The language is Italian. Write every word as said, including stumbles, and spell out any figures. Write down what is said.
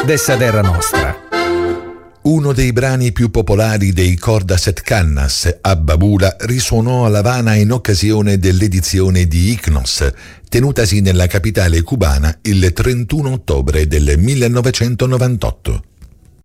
dessa terra nostra. Uno dei brani più popolari dei Corda Set Cannas, Abbabula, risuonò a L'Avana in occasione dell'edizione di Ichnos, tenutasi nella capitale cubana il trentuno ottobre del millenovecentonovantotto.